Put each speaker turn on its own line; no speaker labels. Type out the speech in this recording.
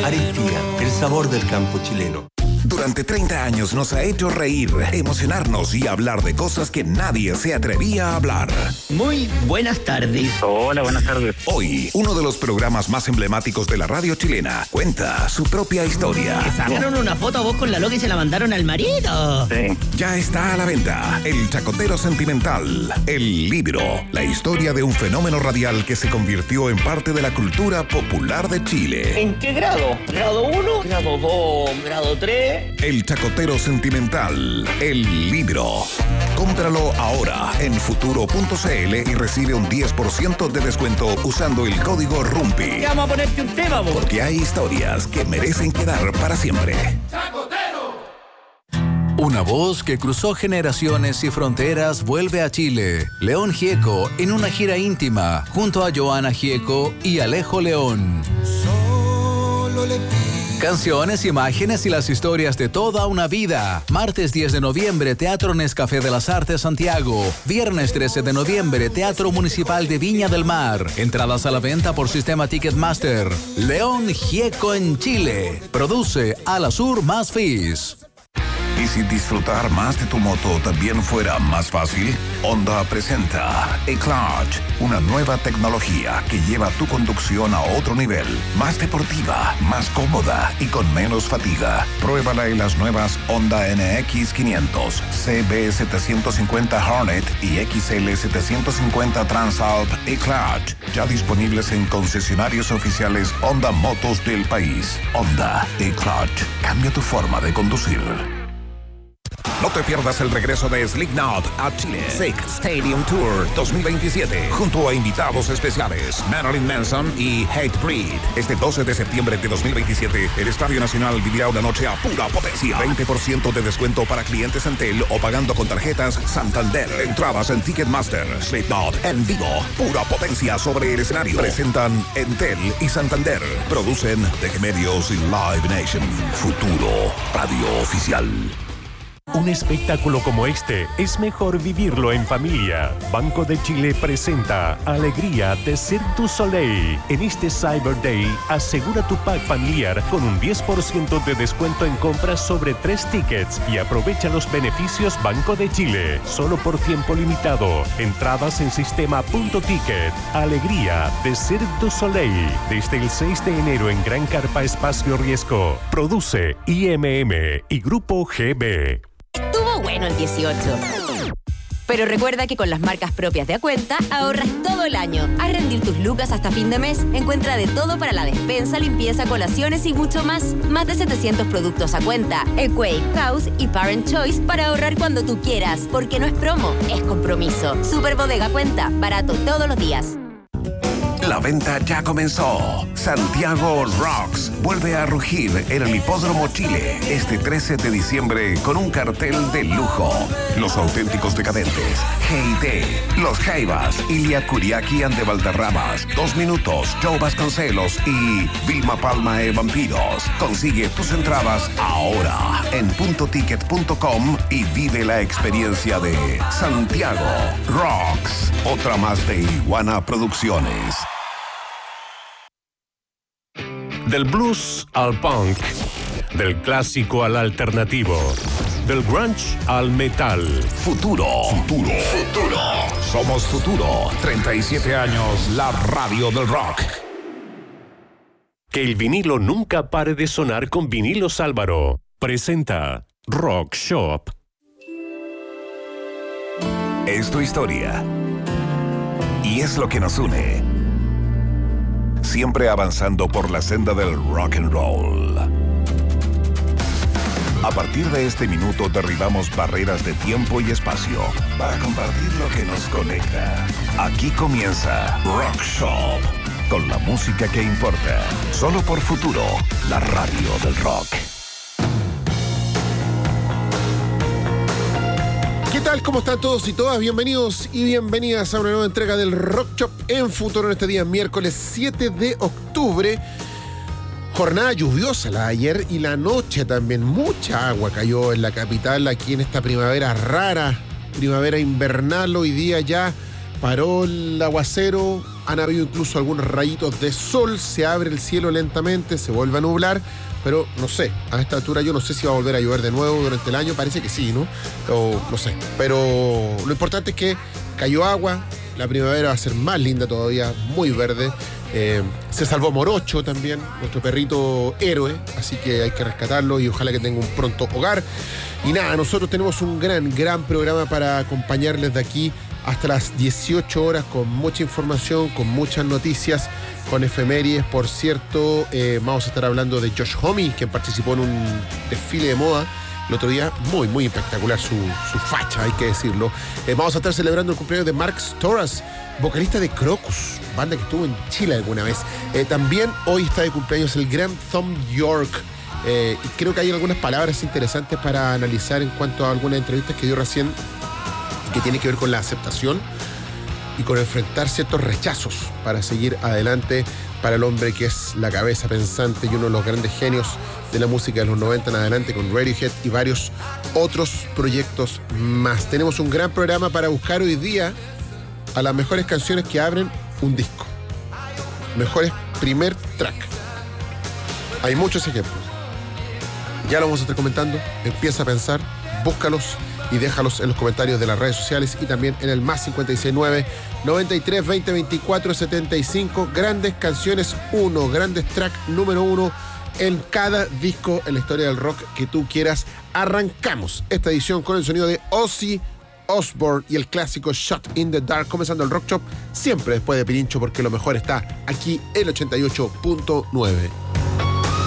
Aristía, el sabor del campo chileno.
Durante 30 años nos ha hecho reír, emocionarnos y hablar de cosas que nadie se atrevía a hablar.
Muy buenas tardes.
Hola, buenas tardes.
Hoy, uno de los programas más emblemáticos de la radio chilena cuenta su propia historia.
¿Te sacaron una foto a vos con la loca y se la mandaron al marido?
Sí.
Ya está a la venta El Chacotero Sentimental, el libro, la historia de un fenómeno radial que se convirtió en parte de la cultura popular de Chile.
¿En qué grado? ¿Grado 1? ¿Grado 2? ¿Grado 3?
El Chacotero Sentimental, el libro. Cómpralo ahora en futuro.cl y recibe un 10% de descuento usando el código RUMPI.
¿Qué vamos a ponerte un tema, vos?
Porque hay historias que merecen quedar para siempre.
¡Chacotero! Una voz que cruzó generaciones y fronteras vuelve a Chile. León Gieco en una gira íntima junto a Joana Gieco y Alejo León.
Solo le pido.
Canciones, imágenes y las historias de toda una vida. Martes 10 de noviembre, Teatro Nescafé de las Artes Santiago. Viernes 13 de noviembre, Teatro Municipal de Viña del Mar. Entradas a la venta por sistema Ticketmaster. León Gieco en Chile. Produce Alasur Más Fis.
¿Y si disfrutar más de tu moto también fuera más fácil? Honda presenta E-Clutch, una nueva tecnología que lleva tu conducción a otro nivel, más deportiva, más cómoda y con menos fatiga. Pruébala en las nuevas Honda NX 500, CB750 Hornet y XL750 Transalp E-Clutch, ya disponibles en concesionarios oficiales Honda Motos del país. Honda E-Clutch, cambia tu forma de conducir. No te pierdas el regreso de Slipknot a Chile. Sick Stadium Tour 2027. Junto a invitados especiales Marilyn Manson y Hatebreed. Este 12 de septiembre de 2027, el Estadio Nacional vivirá una noche a pura potencia. 20% de descuento para clientes Entel o pagando con tarjetas Santander. Entradas en Ticketmaster. Slipknot en vivo. Pura potencia sobre el escenario. Presentan Entel y Santander. Producen Tech Medios y Live Nation. Futuro Radio Oficial.
Un espectáculo como este es mejor vivirlo en familia. Banco de Chile presenta Alegría de Cirque du Soleil. En este Cyber Day, asegura tu pack familiar con un 10% de descuento en compras sobre 3 tickets y aprovecha los beneficios Banco de Chile. Solo por tiempo limitado. Entradas en sistema .ticket. Alegría de Cirque du Soleil. Desde el 6 de enero en Gran Carpa Espacio Riesgo. Produce IMM y Grupo GB.
Estuvo bueno el 18. Pero recuerda que con las marcas propias de Acuenta ahorras todo el año. Haz rendir tus lucas hasta fin de mes. Encuentra de todo para la despensa, limpieza, colaciones y mucho más. Más de 700 productos Acuenta, Equate, House y Parent Choice para ahorrar cuando tú quieras. Porque no es promo, es compromiso. Super Bodega Acuenta, barato todos los días.
La venta ya comenzó. Santiago Rocks vuelve a rugir en el Hipódromo Chile este 13 de diciembre con un cartel de lujo. Los auténticos decadentes, G&T, Los Jaivas, Ilia Curiaki and de Valderramas, 2 Minutos, Joe Vasconcelos y Vilma Palma e Vampiros. Consigue tus entradas ahora en .ticket.com y vive la experiencia de Santiago Rocks. Otra más de Iguana Producciones.
Del blues al punk, del clásico al alternativo, del grunge al metal.
Futuro. Somos Futuro. 37 años, la radio del rock.
Que el vinilo nunca pare de sonar con Vinilos Álvaro. Presenta Rock Shop.
Es tu historia. Y es lo que nos une. Siempre avanzando por la senda del rock and roll. A partir de este minuto derribamos barreras de tiempo y espacio para compartir lo que nos conecta. Aquí comienza Rock Shop, con la música que importa. Solo por Futuro, la radio del rock.
¿Qué tal? ¿Cómo están todos y todas? Bienvenidos y bienvenidas a una nueva entrega del Rock Shop en Futuro en este día, miércoles 7 de octubre. Jornada lluviosa la de ayer y la noche también. Mucha agua cayó en la capital aquí en esta primavera rara, primavera invernal. Hoy día ya paró el aguacero, Han habido incluso algunos rayitos de sol, se abre el cielo lentamente, se vuelve a nublar, pero no sé, a esta altura yo no sé si va a volver a llover de nuevo durante el año, parece que sí, ¿no? O no sé, pero lo importante es que cayó agua, la primavera va a ser más linda todavía, muy verde. Se salvó Morocho también, nuestro perrito héroe, así que hay que rescatarlo y ojalá que tenga un pronto hogar. Y nada, nosotros tenemos un gran programa para acompañarles de aquí hasta las 18 horas con mucha información, con muchas noticias, con efemérides. Por cierto, vamos a estar hablando de Josh Homme, quien participó en un desfile de moda el otro día. Muy espectacular su facha, hay que decirlo. Vamos a estar celebrando el cumpleaños de Mark Storas, vocalista de Crocus, banda que estuvo en Chile alguna vez. También hoy está de cumpleaños el gran Thom Yorke. Y creo que hay algunas palabras interesantes para analizar en cuanto a algunas entrevistas que dio recién, que tiene que ver con la aceptación y con enfrentar ciertos rechazos para seguir adelante para el hombre que es la cabeza pensante y uno de los grandes genios de la música de los 90 en adelante, con Radiohead y varios otros proyectos más. Tenemos un gran programa para buscar hoy día a las mejores canciones que abren un disco. Mejores primer track. Hay muchos ejemplos. Ya lo vamos a estar comentando. Empieza a pensar, búscalos y déjalos en los comentarios de las redes sociales y también en el más 569 93 20 24 75. Grandes canciones 1, grandes track número 1 en cada disco en la historia del rock que tú quieras. Arrancamos esta edición con el sonido de Ozzy Osbourne y el clásico Shot in the Dark, comenzando el Rock Shop siempre después de Pirincho, porque lo mejor está aquí en el 88.9.